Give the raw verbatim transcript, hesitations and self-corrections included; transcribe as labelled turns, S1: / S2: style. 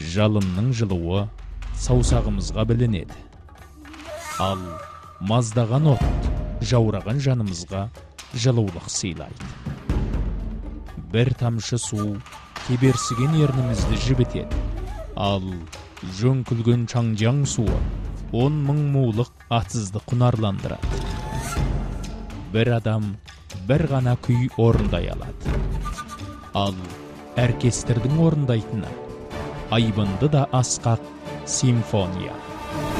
S1: жалынның жылуы саусағымызға білінеді. Ал маздаған от жаураған жанымызға жылулық сыйлайды. Бір тамшы су кеберсіген ернімізді жібітеді. Ал жөңкілген чаңжаң суы он мың мулық атсызды құнарландырады. Бір адам бір ғана күй орындай алады. Ал оркестрдің орындайтыны айбынды да асқақ симфония.